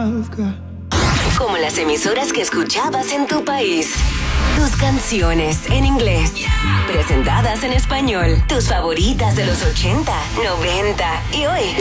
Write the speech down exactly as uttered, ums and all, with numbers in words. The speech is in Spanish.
I've got. Como las emisoras que escuchabas en tu país. Tus canciones en inglés. Presentadas en español. Tus favoritas de los ochenta, noventa y hoy.